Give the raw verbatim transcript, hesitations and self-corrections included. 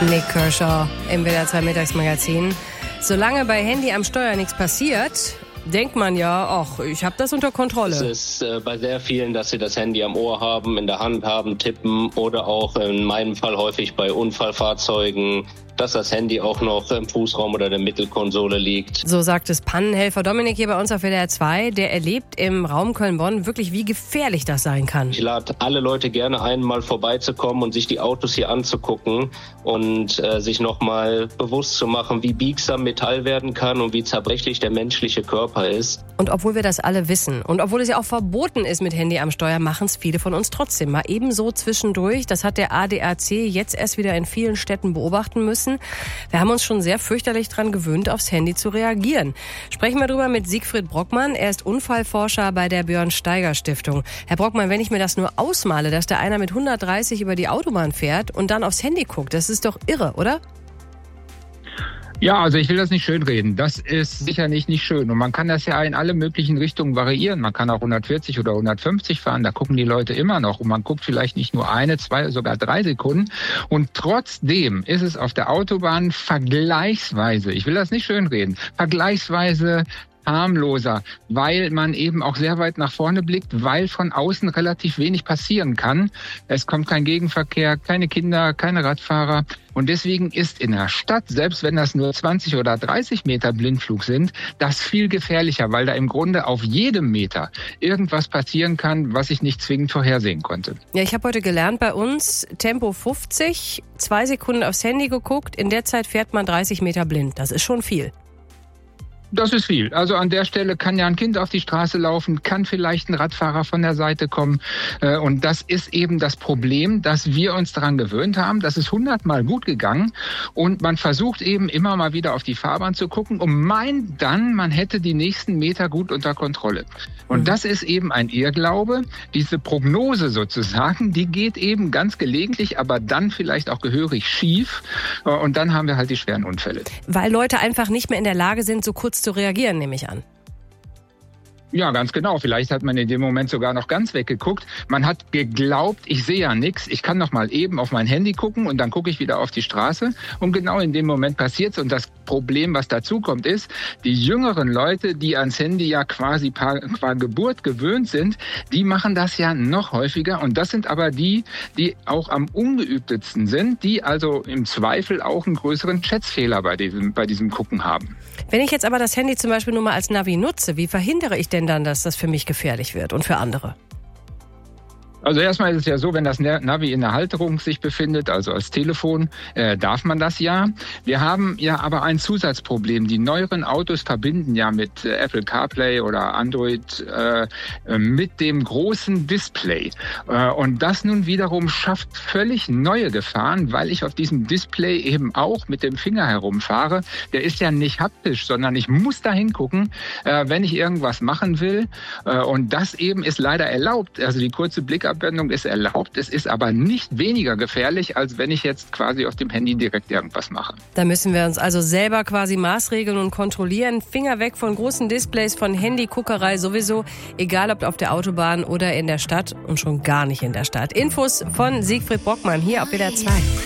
Nick Kershaw im W D R zwei Mittagsmagazin. Solange bei Handy am Steuer nichts passiert, denkt man ja, ach, ich habe das unter Kontrolle. Es ist äh, bei sehr vielen, dass sie das Handy am Ohr haben, in der Hand haben, tippen oder auch in meinem Fall häufig bei Unfallfahrzeugen, dass das Handy auch noch im Fußraum oder der Mittelkonsole liegt. So sagt es Pannenhelfer Dominik hier bei uns auf W D R zwei. Der erlebt im Raum Köln-Bonn wirklich, wie gefährlich das sein kann. Ich lade alle Leute gerne ein, mal vorbeizukommen und sich die Autos hier anzugucken und äh, sich nochmal bewusst zu machen, wie biegsam Metall werden kann und wie zerbrechlich der menschliche Körper ist. Und obwohl wir das alle wissen und obwohl es ja auch verboten ist mit Handy am Steuer, machen es viele von uns trotzdem. Mal ebenso zwischendurch. Das hat der A D A C jetzt erst wieder in vielen Städten beobachten müssen. Wir haben uns schon sehr fürchterlich daran gewöhnt, aufs Handy zu reagieren. Sprechen wir darüber mit Siegfried Brockmann. Er ist Unfallforscher bei der Björn-Steiger-Stiftung. Herr Brockmann, wenn ich mir das nur ausmale, dass da einer mit hundertdreißig über die Autobahn fährt und dann aufs Handy guckt, das ist doch irre, oder? Ja, also ich will das nicht schönreden. Das ist sicherlich nicht schön. Und man kann das ja in alle möglichen Richtungen variieren. Man kann auch hundertvierzig oder hundertfünfzig fahren. Da gucken die Leute immer noch. Und man guckt vielleicht nicht nur eine, zwei, sogar drei Sekunden. Und trotzdem ist es auf der Autobahn vergleichsweise, ich will das nicht schönreden, vergleichsweise harmloser, weil man eben auch sehr weit nach vorne blickt, weil von außen relativ wenig passieren kann. Es kommt kein Gegenverkehr, keine Kinder, keine Radfahrer. Und deswegen ist in der Stadt, selbst wenn das nur zwanzig oder dreißig Meter Blindflug sind, das viel gefährlicher, weil da im Grunde auf jedem Meter irgendwas passieren kann, was ich nicht zwingend vorhersehen konnte. Ja, ich habe heute gelernt bei uns, Tempo fünfzig, zwei Sekunden aufs Handy geguckt, in der Zeit fährt man dreißig Meter blind. Das ist schon viel. Das ist viel. Also an der Stelle kann ja ein Kind auf die Straße laufen, kann vielleicht ein Radfahrer von der Seite kommen. Und das ist eben das Problem, dass wir uns daran gewöhnt haben. Das ist hundertmal gut gegangen. Und man versucht eben immer mal wieder auf die Fahrbahn zu gucken und meint dann, man hätte die nächsten Meter gut unter Kontrolle. Und das ist eben ein Irrglaube. Diese Prognose sozusagen, die geht eben ganz gelegentlich, aber dann vielleicht auch gehörig schief. Und dann haben wir halt die schweren Unfälle. Weil Leute einfach nicht mehr in der Lage sind, so kurz zu reagieren, nehme ich an. Ja, ganz genau. Vielleicht hat man in dem Moment sogar noch ganz weggeguckt. Man hat geglaubt, ich sehe ja nichts. Ich kann noch mal eben auf mein Handy gucken und dann gucke ich wieder auf die Straße. Und genau in dem Moment passiert's. Und das Problem, was dazu kommt, ist, die jüngeren Leute, die ans Handy ja quasi qua Geburt gewöhnt sind, die machen das ja noch häufiger. Und das sind aber die, die auch am ungeübtesten sind, die also im Zweifel auch einen größeren Schätzfehler bei diesem, bei diesem Gucken haben. Wenn ich jetzt aber das Handy zum Beispiel nur mal als Navi nutze, wie verhindere ich denn dann, dass das für mich gefährlich wird und für andere? Also erstmal ist es ja so, wenn das Navi in der Halterung sich befindet, also als Telefon, äh, darf man das ja. Wir haben ja aber ein Zusatzproblem. Die neueren Autos verbinden ja mit äh, Apple CarPlay oder Android äh, mit dem großen Display. Äh, und das nun wiederum schafft völlig neue Gefahren, weil ich auf diesem Display eben auch mit dem Finger herumfahre. Der ist ja nicht haptisch, sondern ich muss da hingucken, äh, wenn ich irgendwas machen will. Äh, und das eben ist leider erlaubt. Also die kurze Blick Abbildung ist erlaubt, es ist aber nicht weniger gefährlich, als wenn ich jetzt quasi auf dem Handy direkt irgendwas mache. Da müssen wir uns also selber quasi maßregeln und kontrollieren. Finger weg von großen Displays, von Handyguckerei sowieso, egal ob auf der Autobahn oder in der Stadt und schon gar nicht in der Stadt. Infos von Siegfried Brockmann hier auf W D R zwei.